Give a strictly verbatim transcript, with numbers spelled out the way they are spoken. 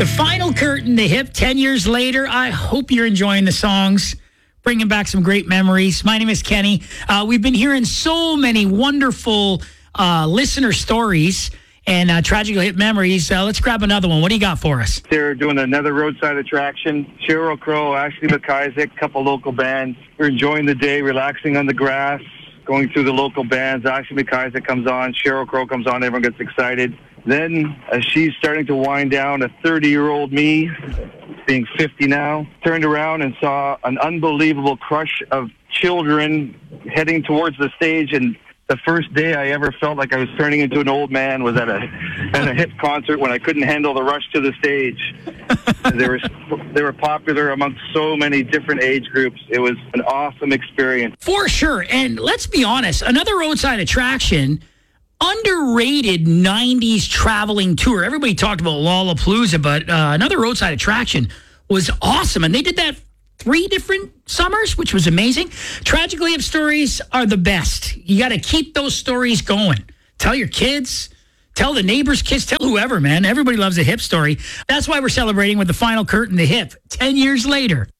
The Final Curtain, The Hip, ten years later. I hope you're enjoying the songs, bringing back some great memories. My name is Kenny. Uh, we've been hearing so many wonderful uh, listener stories and uh, tragically hip memories. Uh, let's grab another one. What do you got for us? They're doing another roadside attraction. Sheryl Crow, Ashley McIsaac, a couple local bands. We're enjoying the day, relaxing on the grass, going through the local bands. Ashley McIsaac comes on, Sheryl Crow comes on, everyone gets excited. Then, as she's starting to wind down, a thirty-year-old me, being fifty now, turned around and saw an unbelievable crush of children heading towards the stage. And the first day I ever felt like I was turning into an old man was at a at a hip concert when I couldn't handle the rush to the stage. They were they were popular amongst so many different age groups. It was an awesome experience. For sure. And let's be honest, another roadside attraction, underrated nineties traveling tour. Everybody talked about Lollapalooza, but uh, another roadside attraction was awesome. And they did that three different summers, which was amazing. Tragically hip stories are the best. You got to keep those stories going. Tell your kids, tell the neighbors' kids, tell whoever, man. Everybody loves a hip story. That's why we're celebrating with The Final Curtain, The Hip, ten years later.